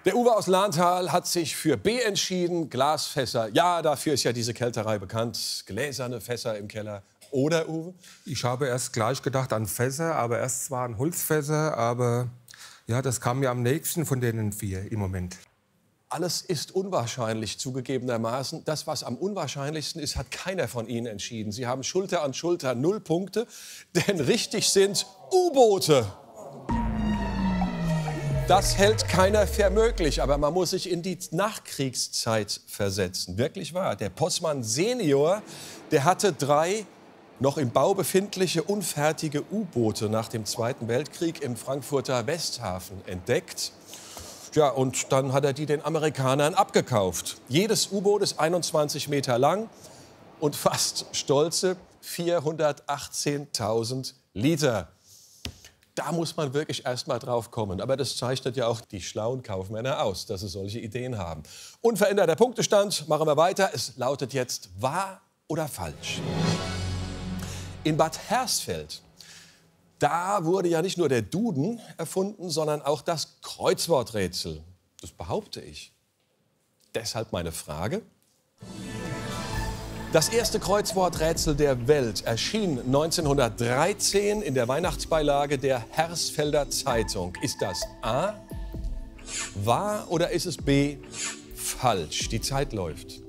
Der Uwe aus Lahntal hat sich für B entschieden, Glasfässer. Ja, dafür ist ja diese Kälterei bekannt. Gläserne Fässer im Keller. Oder, Uwe? Ich habe erst gleich gedacht an Fässer, aber erst zwar an Holzfässer, aber ja, das kam mir am nächsten von denen 4 im Moment. Alles ist unwahrscheinlich, zugegebenermaßen. Das, was am unwahrscheinlichsten ist, hat keiner von Ihnen entschieden. Sie haben Schulter an Schulter 0 Punkte, denn richtig sind U-Boote. Das hält keiner für möglich, aber man muss sich in die Nachkriegszeit versetzen. Wirklich wahr. Der Possmann Senior, der hatte 3 noch im Bau befindliche unfertige U-Boote nach dem Zweiten Weltkrieg im Frankfurter Westhafen entdeckt. Ja, und dann hat er die den Amerikanern abgekauft. Jedes U-Boot ist 21 Meter lang und fast stolze 418.000 Liter. Da muss man wirklich erst mal drauf kommen. Aber das zeichnet ja auch die schlauen Kaufmänner aus, dass sie solche Ideen haben. Unveränderter Punktestand, machen wir weiter. Es lautet jetzt wahr oder falsch. In Bad Hersfeld, da wurde ja nicht nur der Duden erfunden, sondern auch das Kreuzworträtsel. Das behaupte ich. Deshalb meine Frage. Das erste Kreuzworträtsel der Welt erschien 1913 in der Weihnachtsbeilage der Hersfelder Zeitung. Ist das A, wahr oder ist es B, falsch? Die Zeit läuft.